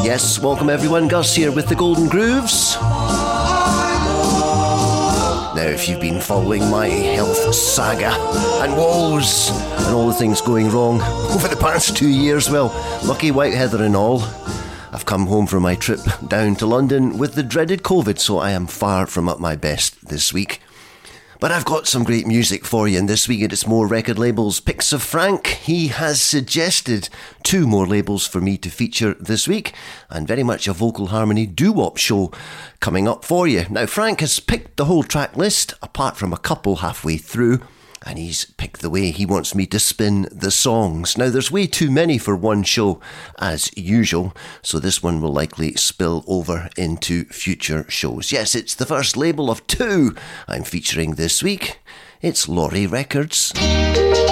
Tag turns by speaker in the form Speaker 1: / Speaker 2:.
Speaker 1: Yes, welcome everyone. Gus here with the Golden Grooves. Now, if you've been following my health saga and woes and all the things going wrong over the past 2 years, well, lucky white heather and all, I've come home from my trip down to London with the dreaded COVID, so I am far from at my best this week. But I've got some great music for you, and this week it's more record labels. Picks of Frank, he has suggested 2 more labels for me to feature this week, and very much a vocal harmony doo-wop show coming up for you. Now, Frank has picked the whole track list, apart from a couple halfway through, and he's picked the way he wants me to spin the songs. Now, there's way too many for one show, as usual, so this one will likely spill over into future shows. Yes, it's the first label of 2 I'm featuring this week. It's Laurie Records.